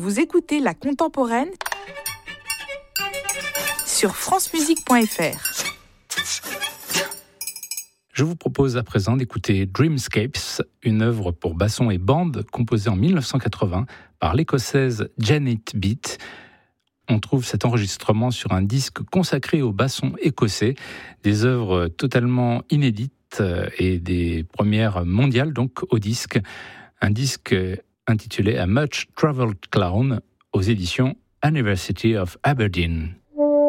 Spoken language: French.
Vous écoutez La Contemporaine sur francemusique.fr. Je vous propose à présent d'écouter Dreamscapes, une œuvre pour basson et bande composée en 1980 par l'Écossaise Janet Beat. On trouve cet enregistrement sur un disque consacré au basson écossais, des œuvres totalement inédites et des premières mondiales donc au disque. Un disque intitulé A Much Travelled Clown aux éditions University of Aberdeen.